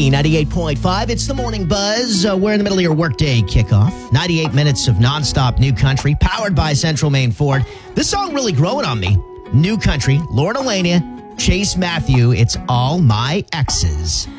B98.5. It's the Morning Buzz. We're in the middle of your workday kickoff. 98 minutes of nonstop new country powered by Central Maine Ford. This song really growing on me. New country, Lorna Lania, Chase Matthew. It's All My Exes.